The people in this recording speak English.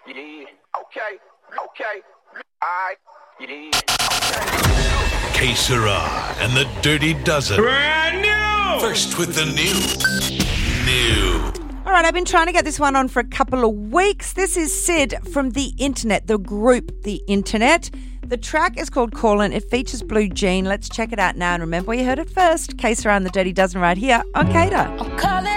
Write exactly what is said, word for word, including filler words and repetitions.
Yeah. Okay. Okay. I. Yeah. Okay. Que Sera and the Dirty Dozen. Brand new! First with the new. New. All right, I've been trying to get this one on for a couple of weeks. This is Sid from The Internet, the group The Internet. The track is called Callin'. It features Blue Jean. Let's check it out now. And remember where you heard it first. Que Sera and the Dirty Dozen right here on Cater. I'm calling